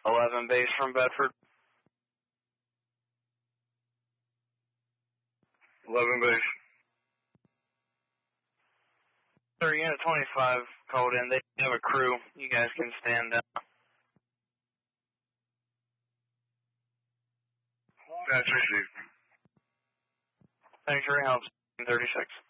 11 base from Bedford. 11 base. Sir, Unit 25 called in. They have a crew. You guys can stand down. That's received. Thanks for your help, 36.